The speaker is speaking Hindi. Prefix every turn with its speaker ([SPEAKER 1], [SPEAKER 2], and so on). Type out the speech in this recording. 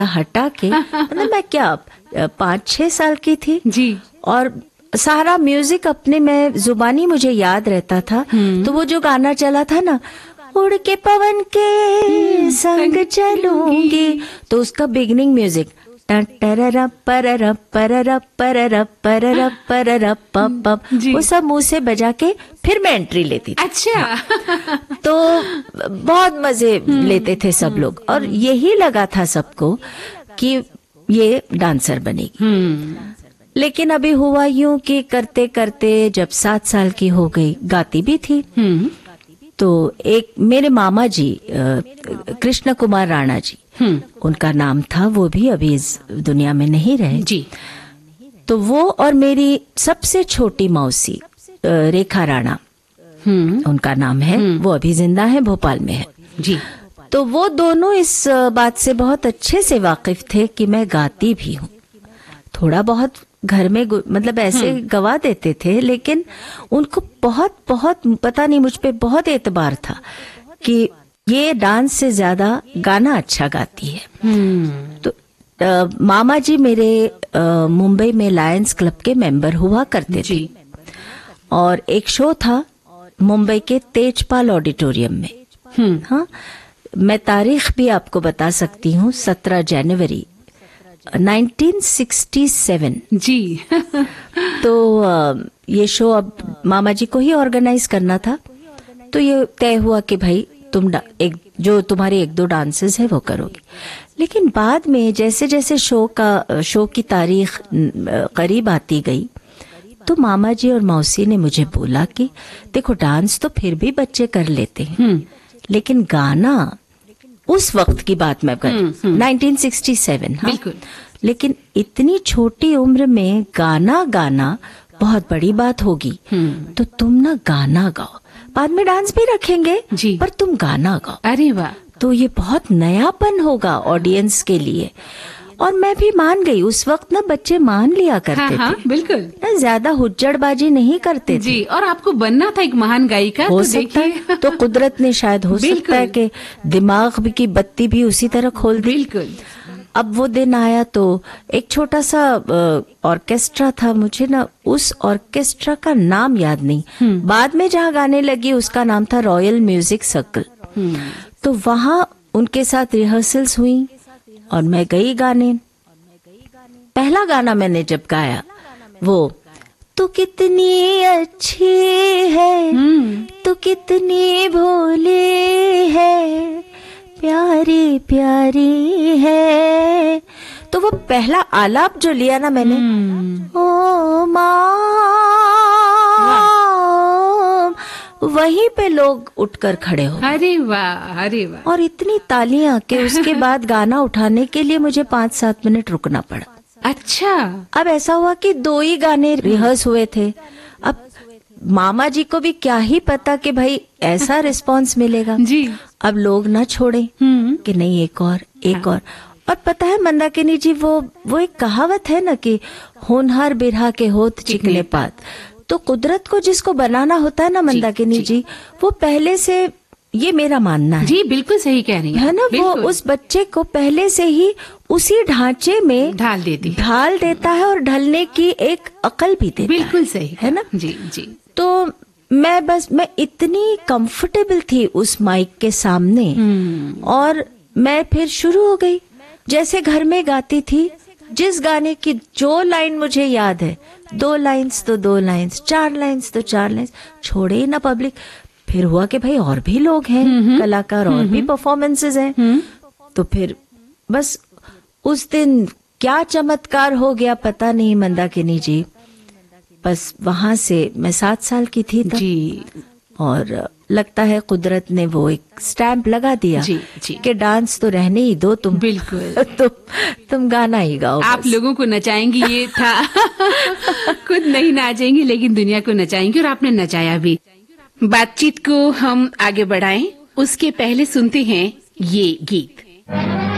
[SPEAKER 1] हटा के मतलब मैं क्या 5-6 साल की थी
[SPEAKER 2] जी।
[SPEAKER 1] और सारा म्यूजिक अपने में जुबानी मुझे याद रहता था। तो वो जो गाना चला था ना, उड़ के पवन के संग चलूंगी, तो उसका बिगनिंग म्यूजिक वो सब मुंह से बजा के फिर मैं एंट्री लेती थी।
[SPEAKER 2] अच्छा।
[SPEAKER 1] तो बहुत मजे लेते थे सब लोग और यही लगा था सबको कि ये डांसर बनेगी। लेकिन अभी हुआ यूं कि करते करते जब 7 साल की हो गई, गाती भी थी। तो एक मेरे मामा जी कृष्ण कुमार राणा जी, उनका नाम था, वो भी अभी इस दुनिया में नहीं रहे
[SPEAKER 2] जी।
[SPEAKER 1] तो वो और मेरी सबसे छोटी मौसी रेखा राणा, उनका नाम है, वो अभी जिंदा है, भोपाल में है
[SPEAKER 2] जी।
[SPEAKER 1] तो वो दोनों इस बात से बहुत अच्छे से वाकिफ थे कि मैं गाती भी हूँ। थोड़ा बहुत घर में मतलब ऐसे गवा देते थे, लेकिन उनको बहुत बहुत पता नहीं, मुझ पे बहुत एतबार था कि ये डांस से ज्यादा गाना अच्छा गाती है। तो मामा जी मेरे मुंबई में लायंस क्लब के मेंबर हुआ करते थे और एक शो था मुंबई के तेजपाल ऑडिटोरियम में। हाँ, मैं तारीख भी आपको बता सकती हूँ, 17 जनवरी 1967 जी। तो ये शो अब मामा जी को ही ऑर्गेनाइज करना था। तो ये तय हुआ कि भाई तुम जो तुम्हारे 1-2 डांसेस है वो करोगी। लेकिन बाद में जैसे जैसे शो की तारीख करीब आती गई तो मामा जी और मौसी ने मुझे बोला कि देखो डांस तो फिर भी बच्चे कर लेते हैं, लेकिन गाना, उस वक्त की बात मैं कर 1967, हाँ, बिल्कुल। लेकिन इतनी छोटी उम्र में गाना गाना बहुत बड़ी बात होगी, तो तुम ना गाना गाओ, बाद में डांस भी रखेंगे जी, पर तुम गाना गाओ। अरे वाह, तो ये बहुत नयापन होगा ऑडियंस के लिए। और मैं भी मान गई। उस वक्त ना बच्चे मान लिया करते थे, बिल्कुल, ज्यादा हुज्जड़बाजी नहीं करते थे जी।
[SPEAKER 2] और आपको बनना था एक महान गायिका,
[SPEAKER 1] हो सकता है तो कुदरत ने शायद हो सकता है कि दिमाग की बत्ती भी उसी तरह खोल दी।
[SPEAKER 2] बिल्कुल।
[SPEAKER 1] अब वो दिन आया तो एक छोटा सा ऑर्केस्ट्रा था, मुझे ना उस ऑर्केस्ट्रा का नाम याद नहीं, बाद में जहाँ गाने लगी उसका नाम था रॉयल म्यूजिक सर्कल। तो वहाँ उनके साथ रिहर्सल्स हुई और मैं गई गाने। पहला गाना मैंने जब गाया वो तू कितनी अच्छी है, तू कितनी भोली है, प्यारी प्यारी है, तो वो पहला आलाप जो लिया ना मैंने, ओ माँ, वहीं पे लोग उठकर खड़े हो।
[SPEAKER 2] अरे वाह, अरे वाह।
[SPEAKER 1] और इतनी तालियां कि उसके बाद गाना उठाने के लिए मुझे 5-7 मिनट रुकना पड़ा।
[SPEAKER 2] अच्छा।
[SPEAKER 1] अब ऐसा हुआ कि 2 ही गाने रिहर्स हुए थे। अब मामा जी को भी क्या ही पता कि भाई ऐसा रिस्पांस मिलेगा जी। अब लोग ना छोड़े कि नहीं एक और पता है मंदाकिनी जी, वो एक कहावत है ना कि होनहार बिरहा के होत चिकने पात। तो कुदरत को जिसको बनाना होता है ना मंदाकिनी जी, वो पहले से, ये मेरा मानना है
[SPEAKER 2] जी, बिल्कुल सही कह रही
[SPEAKER 1] है ना, वो उस बच्चे को पहले से ही उसी ढांचे में
[SPEAKER 2] ढाल देता है और
[SPEAKER 1] ढलने की एक अकल भी देता है।
[SPEAKER 2] बिल्कुल सही
[SPEAKER 1] है ना
[SPEAKER 2] जी जी।
[SPEAKER 1] तो मैं इतनी कंफर्टेबल थी उस माइक के सामने और मैं फिर शुरू हो गई जैसे घर में गाती थी। जिस गाने की जो लाइन मुझे याद है, 2 लाइन्स तो 2 लाइन्स, 4 लाइन्स तो 4 लाइन्स, छोड़े ही ना पब्लिक। फिर हुआ कि भाई और भी लोग हैं कलाकार, और भी परफॉर्मेंसेस हैं। तो फिर बस उस दिन क्या चमत्कार हो गया पता नहीं मंदाकिनी जी। बस वहां से मैं 7 साल की थी तब जी, और लगता है कुदरत ने वो एक स्टैंप लगा दिया जी, जी। कि डांस तो रहने ही दो तुम, बिल्कुल तुम गाना ही गाओ,
[SPEAKER 2] आप लोगों को नचाएंगी, ये था। खुद नहीं नाचेंगी लेकिन दुनिया को नचाएंगी, और आपने नचाया भी। बातचीत को हम आगे बढ़ाएं उसके पहले सुनते हैं ये गीत।